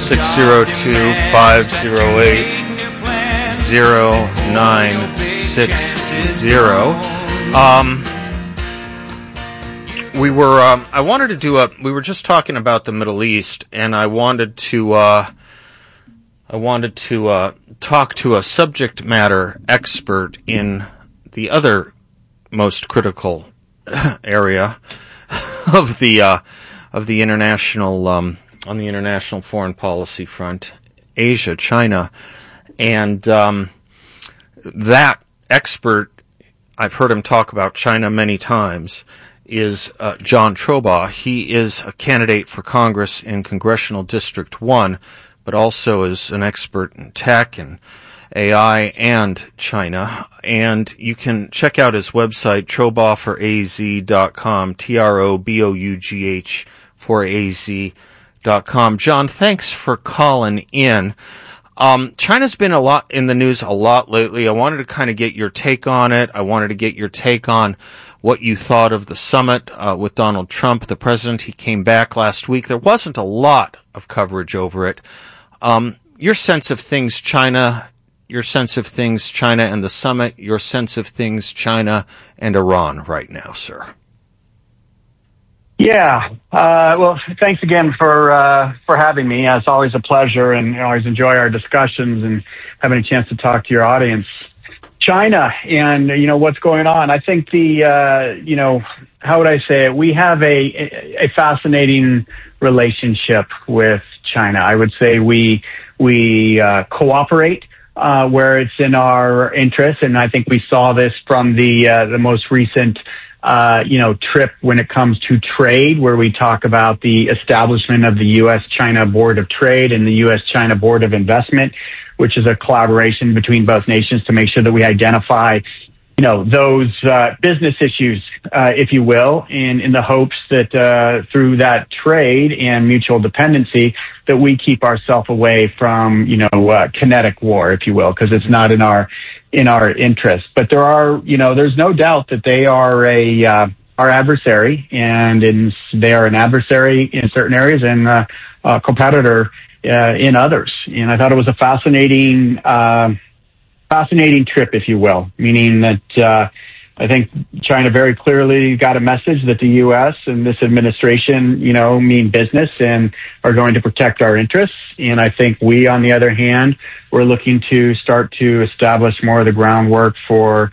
602-508-0960. I wanted to do we were just talking about the Middle East, and I wanted to talk to a subject matter expert in the other most critical area of the international on the international foreign policy front, Asia, China, and that expert, I've heard him talk about China many times, is John Trobaugh. He is a candidate for Congress in Congressional District 1, but also is an expert in tech and AI and China. And you can check out his website, trobaugh4az.com, TROBOUGH for AZ.com. John, thanks for calling in. China's been a lot in the news a lot lately. I wanted to kind of get your take on it. I wanted to get your take on what you thought of the summit with Donald Trump, the president. He came back last week. There wasn't a lot of coverage over it. Your sense of things, China, and the summit, your sense of things, China and Iran right now, sir. Yeah. Well, thanks again for having me. It's always a pleasure, and I always enjoy our discussions and having a chance to talk to your audience. China and, what's going on. I think how would I say it? We have a fascinating relationship with China. I would say we cooperate where it's in our interest, and I think we saw this from the most recent trip when it comes to trade, where we talk about the establishment of the U.S.-China Board of Trade and the U.S.-China Board of Investment, which is a collaboration between both nations to make sure that we identify, those business issues, if you will, in the hopes that through that trade and mutual dependency that we keep ourselves away from, kinetic war, if you will, because it's not in our interest. But there are, there's no doubt that they are our adversary, and they are an adversary in certain areas and a competitor in others. And I thought it was a fascinating trip, if you will, meaning that I think China very clearly got a message that the U.S. and this administration, mean business and are going to protect our interests. And I think we, on the other hand, we're looking to start to establish more of the groundwork for